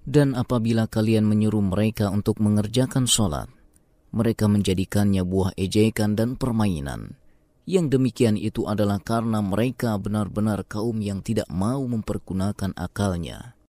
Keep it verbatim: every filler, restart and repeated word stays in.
Dan apabila kalian menyuruh mereka untuk mengerjakan sholat, mereka menjadikannya buah ejekan dan permainan. Yang demikian itu adalah karena mereka benar-benar kaum yang tidak mau mempergunakan akalnya.